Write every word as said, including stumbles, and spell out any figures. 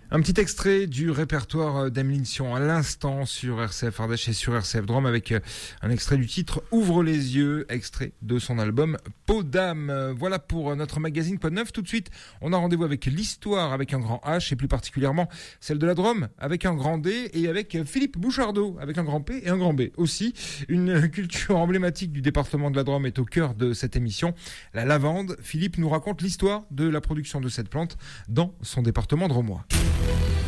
Un petit extrait du répertoire d'Emeline Sion à l'instant sur R C F Ardèche et sur R C F Drôme avec un extrait du titre Ouvre les yeux, extrait de son album Peau d'âme. Voilà pour notre magazine Pod Neuf. Tout de suite, on a rendez-vous avec l'histoire avec un grand H et plus particulièrement celle de la Drôme avec un grand D et avec Philippe Bouchardot avec un grand P et un grand B aussi. Une culture emblématique du département de la Drôme est au cœur de cette émission. La lavande. Philippe nous raconte l'histoire de la production de cette plante dans son département drômois.